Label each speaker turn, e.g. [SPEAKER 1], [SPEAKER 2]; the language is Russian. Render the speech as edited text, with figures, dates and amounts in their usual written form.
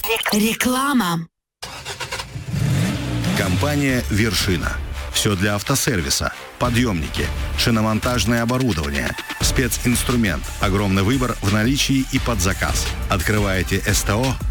[SPEAKER 1] Реклама.
[SPEAKER 2] Компания «Вершина». Все для автосервиса. Подъемники, шиномонтажное оборудование, специнструмент, огромный выбор в наличии и под заказ. Открываете СТО